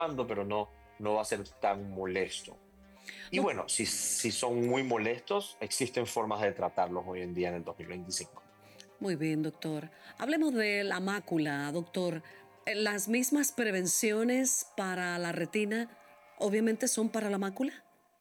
pero no va a ser tan molesto. Y Doc- bueno, si son muy molestos, existen formas de tratarlos hoy en día en el 2025. Muy bien, doctor. Hablemos de la mácula, doctor. ¿Las mismas prevenciones para la retina obviamente son para la mácula?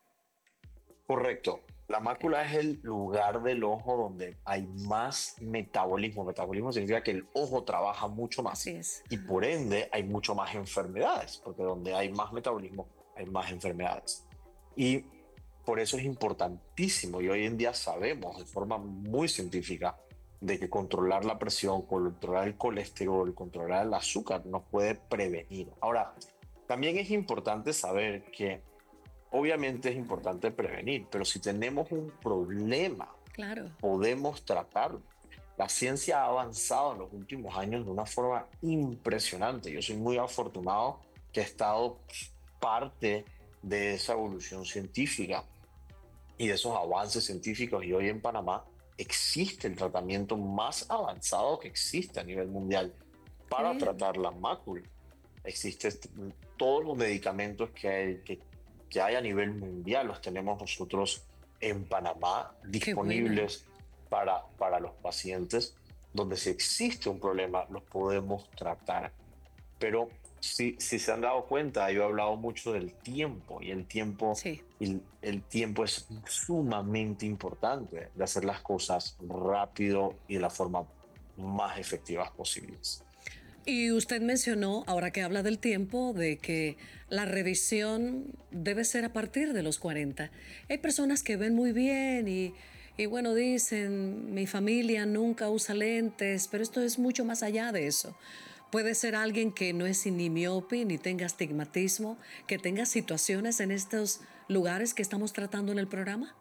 Correcto. La Ok. mácula es el lugar del ojo donde hay más metabolismo. Metabolismo significa que el ojo trabaja mucho Así más es. y por ende hay mucho más enfermedades, porque donde hay más metabolismo hay más enfermedades. Y por eso es importantísimo y hoy en día sabemos de forma muy científica de que controlar la presión, controlar el colesterol, controlar el azúcar nos puede prevenir. Ahora, también es importante saber que obviamente es importante prevenir, pero si tenemos un problema, Claro. podemos tratarlo. La ciencia ha avanzado en los últimos años de una forma impresionante. Yo soy muy afortunado que he estado parte de esa evolución científica y de esos avances científicos. Y hoy en Panamá existe el tratamiento más avanzado que existe a nivel mundial Qué para bien. tratar la mácula. Existen todos los medicamentos que hay a nivel mundial, los tenemos nosotros en Panamá Qué bueno. disponibles para los pacientes, donde si existe un problema, los podemos tratar. Pero si se han dado cuenta, yo he hablado mucho del tiempo y Sí. el tiempo es sumamente importante de hacer las cosas rápido y de la forma más efectivas posibles. Y usted mencionó, ahora que habla del tiempo, de que la revisión debe ser a partir de los 40. Hay personas que ven muy bien y bueno, dicen, mi familia nunca usa lentes, pero esto es mucho más allá de eso. Puede ser alguien que no es ni miope ni tenga astigmatismo, que tenga situaciones en estos lugares que estamos tratando en el programa.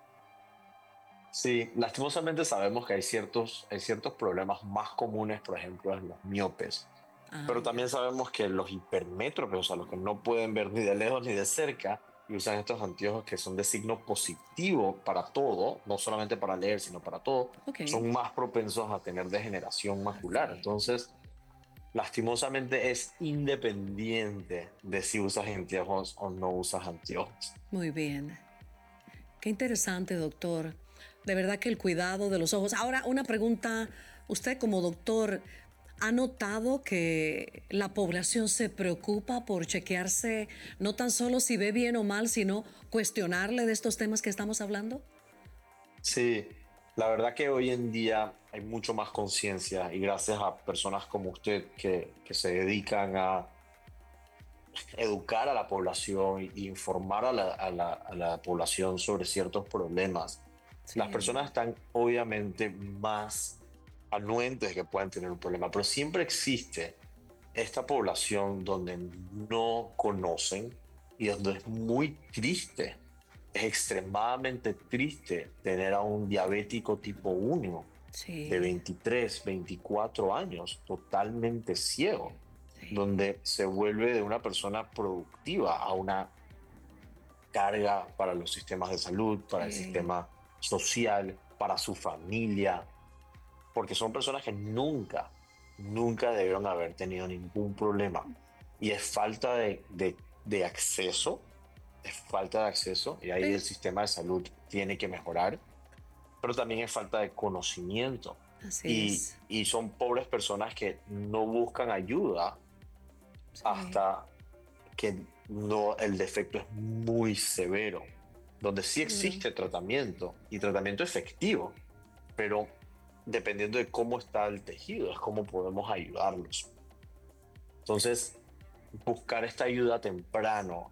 Sí, lastimosamente sabemos que hay ciertos problemas más comunes, por ejemplo, en los miopes, Ah, pero ya. también sabemos que los hipermétropes, o sea, los que no pueden ver ni de lejos ni de cerca, y usan estos anteojos que son de signo positivo para todo, no solamente para leer, sino para todo, Ok. son más propensos a tener degeneración macular. Sí. Entonces, lastimosamente es independiente de si usas anteojos o no usas anteojos. Muy bien. Qué interesante, doctor. De verdad que el cuidado de los ojos. Ahora, una pregunta. Usted como doctor, ¿ha notado que la población se preocupa por chequearse no tan solo si ve bien o mal, sino cuestionarle de estos temas que estamos hablando? Sí, la verdad que hoy en día hay mucho más conciencia y gracias a personas como usted que se dedican a educar a la población e informar a la población sobre ciertos problemas, las Sí, personas están obviamente más anuentes de que pueden tener un problema, pero siempre existe esta población donde no conocen y donde es muy triste, es extremadamente triste tener a un diabético tipo 1 de sí, 23, 24 años totalmente ciego, sí. donde se vuelve de una persona productiva a una carga para los sistemas de salud, para el Sí. sistema social, para su familia, porque son personas que nunca debieron haber tenido ningún problema. Y es falta de acceso, es falta de acceso, y ahí el Sí, sistema de salud tiene que mejorar, pero también es falta de conocimiento. así es. Y son pobres personas que no buscan ayuda Sí, hasta que no, el defecto es muy severo, donde sí seguro. existe tratamiento y tratamiento efectivo, pero dependiendo de cómo está el tejido, es cómo podemos ayudarlos. Entonces, buscar esta ayuda temprano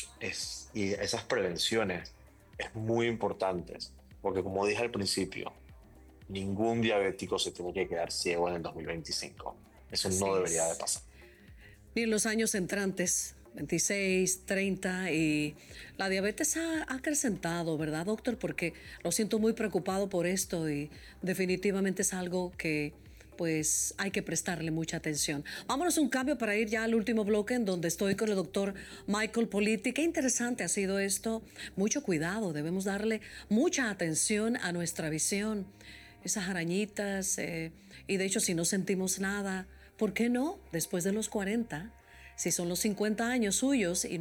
y esas prevenciones es muy importantes, porque como dije al principio, ningún diabético se tiene que quedar ciego en el 2025. Eso no Así debería de es. pasar. Y en los años entrantes, 26, 30, y la diabetes ha acrecentado, ¿verdad, doctor? Porque lo siento muy preocupado por esto y definitivamente es algo que pues hay que prestarle mucha atención. Vámonos a un cambio para ir ya al último bloque en donde estoy con el doctor Michael Politi. Qué interesante ha sido esto. Mucho cuidado, debemos darle mucha atención a nuestra visión. Esas arañitas, y de hecho si no sentimos nada, ¿por qué no? Después de los 40, si son los 50 años suyos y